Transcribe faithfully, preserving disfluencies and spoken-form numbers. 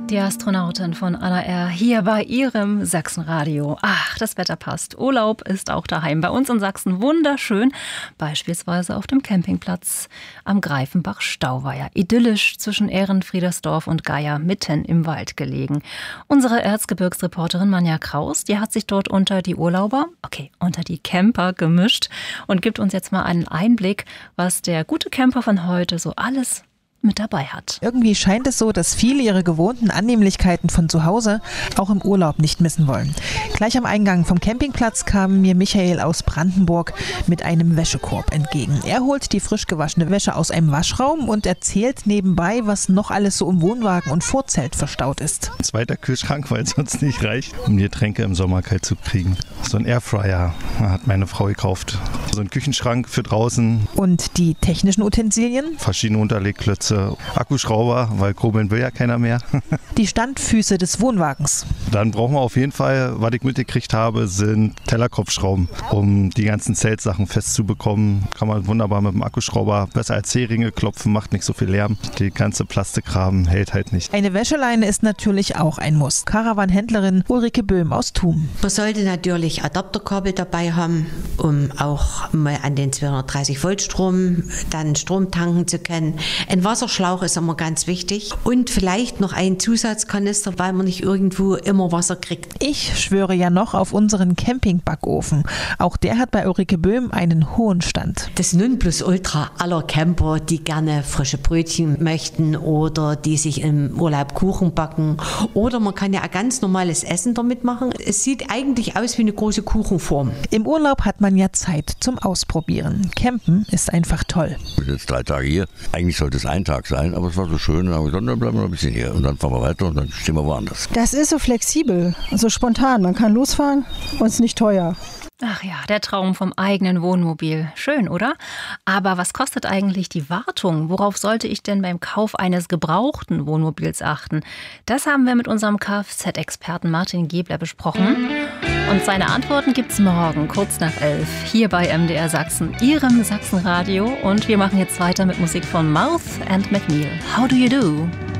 Die Astronautin von Anna R. hier bei ihrem Sachsenradio. Ach, das Wetter passt. Urlaub ist auch daheim. Bei uns in Sachsen wunderschön. Beispielsweise auf dem Campingplatz am Greifenbach-Stauweiher. Idyllisch zwischen Ehrenfriedersdorf und Geier, mitten im Wald gelegen. Unsere Erzgebirgsreporterin Manja Kraus, die hat sich dort unter die Urlauber, okay, unter die Camper gemischt und gibt uns jetzt mal einen Einblick, was der gute Camper von heute so alles mit dabei hat. Irgendwie scheint es so, dass viele ihre gewohnten Annehmlichkeiten von zu Hause auch im Urlaub nicht missen wollen. Gleich am Eingang vom Campingplatz kam mir Michael aus Brandenburg mit einem Wäschekorb entgegen. Er holt die frisch gewaschene Wäsche aus einem Waschraum und erzählt nebenbei, was noch alles so im Wohnwagen und Vorzelt verstaut ist. Ein zweiter Kühlschrank, weil es sonst nicht reicht, um die Getränke im Sommer kalt zu kriegen. So ein Airfryer hat meine Frau gekauft. So ein Küchenschrank für draußen. Und die technischen Utensilien? Verschiedene Unterlegklötze. Akkuschrauber, weil kurbeln will ja keiner mehr. Die Standfüße des Wohnwagens. Dann brauchen wir auf jeden Fall, was ich mitgekriegt habe, sind Tellerkopfschrauben, um die ganzen Zeltsachen festzubekommen. Kann man wunderbar mit dem Akkuschrauber besser als Heringe klopfen, macht nicht so viel Lärm. Die ganze Plastikrahmen hält halt nicht. Eine Wäscheleine ist natürlich auch ein Muss. Caravan-Händlerin Ulrike Böhm aus Thum. Man sollte natürlich Adapterkabel dabei haben, um auch mal an den zweihundertdreißig Volt Strom dann Strom tanken zu können. Ein Wasserschlauch ist immer ganz wichtig und vielleicht noch ein Zusatzkanister, weil man nicht irgendwo immer Wasser kriegt. Ich schwöre ja noch auf unseren Campingbackofen. Auch der hat bei Ulrike Böhm einen hohen Stand. Das Nonplusultra aller Camper, die gerne frische Brötchen möchten oder die sich im Urlaub Kuchen backen. Oder man kann ja ein ganz normales Essen damit machen. Es sieht eigentlich aus wie eine große Kuchenform. Im Urlaub hat man ja Zeit zum Ausprobieren. Campen ist einfach toll. Wir sind jetzt drei Tage hier. Eigentlich sollte es ein Tag sein, aber es war so schön. Dann haben wir gesagt, dann bleiben wir noch ein bisschen hier. Und dann fahren wir weiter und dann stehen wir woanders. Das ist so flexibel, so spontan. Man kann losfahren und es ist nicht teuer. Ach ja, der Traum vom eigenen Wohnmobil. Schön, oder? Aber was kostet eigentlich die Wartung? Worauf sollte ich denn beim Kauf eines gebrauchten Wohnmobils achten? Das haben wir mit unserem Kfz-Experten Martin Gebler besprochen. Und seine Antworten gibt's morgen, kurz nach elf, hier bei M D R Sachsen, Ihrem Sachsenradio. Und wir machen jetzt weiter mit Musik von Mouth and McNeil. How do you do?